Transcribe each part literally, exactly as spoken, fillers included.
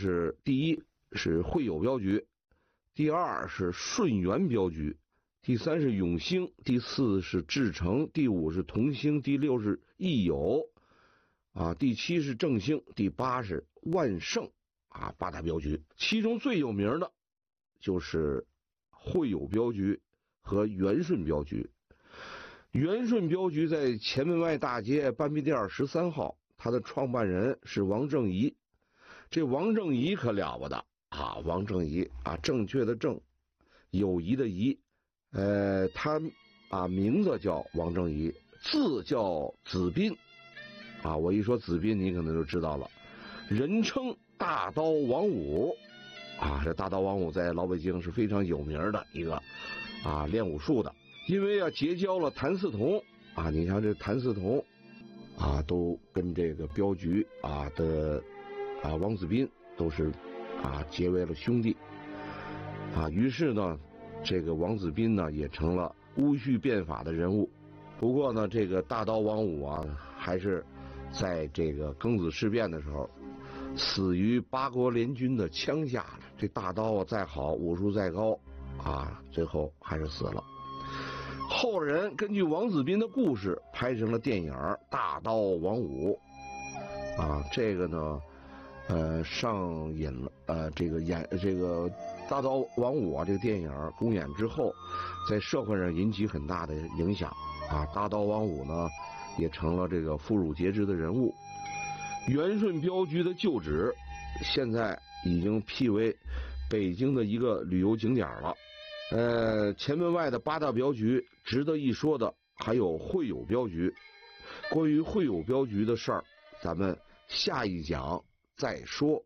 就是第一是会友镖局，第二是顺源镖局，第三是永兴，第四是志诚，第五是同兴，第六是益友啊，第七是正兴，第八是万盛啊，八大镖局。其中最有名的就是会友镖局和元顺镖局。元顺镖局在前门外大街半壁店十三号，他的创办人是王正仪。这王正仪可了不得啊！王正仪啊，正确的正，友谊的谊，呃，他啊名字叫王正仪，字叫子斌啊。我一说子斌，你可能就知道了，人称大刀王五啊。这大刀王五在老北京是非常有名的一个啊练武术的，因为啊结交了谭嗣同啊，你像这谭嗣同啊，都跟这个镖局啊的。啊，王子斌都是啊结为了兄弟啊，于是呢，这个王子斌呢也成了戊戌变法的人物。不过呢，这个大刀王五啊，还是在这个庚子事变的时候死于八国联军的枪下了。这大刀啊再好，武术再高啊，最后还是死了。后人根据王子斌的故事拍成了电影《大刀王五》啊，这个呢。呃，上演了呃，这个演这个大刀王五啊，这个电影公演之后，在社会上引起很大的影响啊。大刀王五呢，也成了这个妇孺皆知的人物。元顺镖局的旧址，现在已经辟为北京的一个旅游景点了。呃，前门外的八大镖局，值得一说的还有会友镖局。关于会友镖局的事儿，咱们下一讲再说。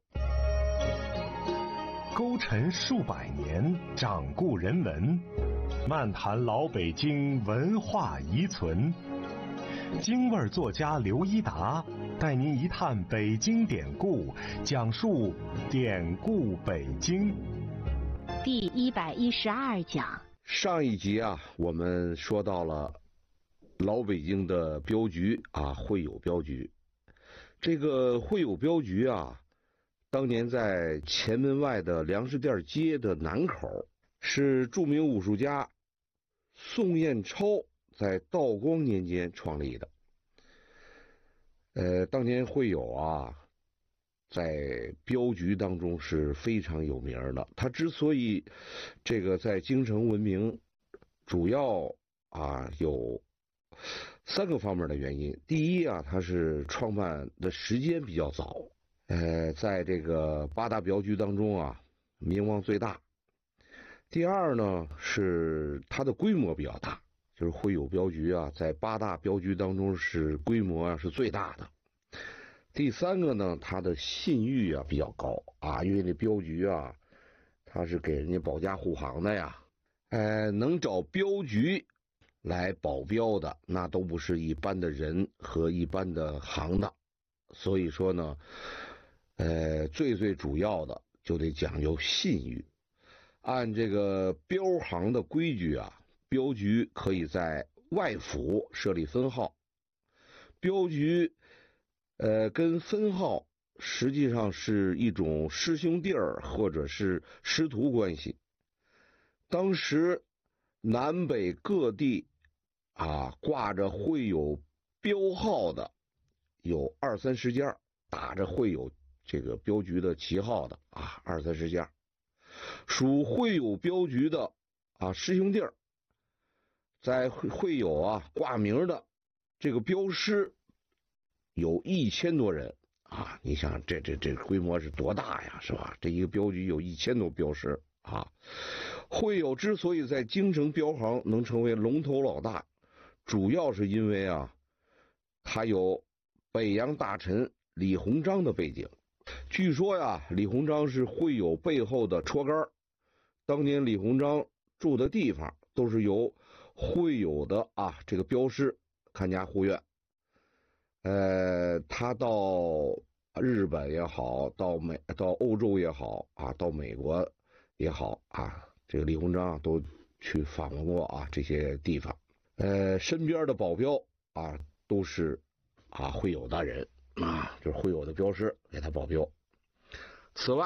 勾陈数百年，掌故人文，漫谈老北京文化遗存。京味作家刘一达带您一探北京典故，讲述典故北京。 第一百一十二讲。 上一集啊，我们说到了老北京的镖局啊，会友镖局。这个会友镖局啊，当年在前门外的粮食店街的南口，是著名武术家宋彦超在道光年间创立的。呃，当年会友啊，在镖局当中是非常有名的。他之所以这个在京城闻名，主要啊有三个方面的原因。第一啊，他是创办的时间比较早，呃，在这个八大镖局当中啊，名望最大。第二呢，是它的规模比较大，就是会友镖局啊，在八大镖局当中是规模啊是最大的。第三个呢，它的信誉啊比较高啊，因为这镖局啊，它是给人家保驾护航的呀，呃，能找镖局来保镖的，那都不是一般的人和一般的行当。所以说呢，呃，最最主要的就得讲究信誉。按这个镖行的规矩啊，镖局可以在外府设立分号，镖局呃跟分号实际上是一种师兄弟儿或者是师徒关系。当时南北各地啊挂着会友镖号的有二三十家，打着会友这个镖局的旗号的啊二三十家，属会友镖局的啊师兄弟儿，在会友啊挂名的这个镖师有一千多人啊！你想这这这规模是多大呀，是吧？这一个镖局有一千多镖师啊！会友之所以在京城镖行能成为龙头老大，主要是因为啊，他有北洋大臣李鸿章的背景。据说呀，李鸿章是会友背后的戳杆。当年李鸿章住的地方都是由会友的啊这个镖师看家护院。呃，他到日本也好，到美到欧洲也好啊，到美国也好啊，这个李鸿章都去访问过啊这些地方。呃，身边的保镖啊都是啊会友的人啊，就是会友的镖师给他保镖。此外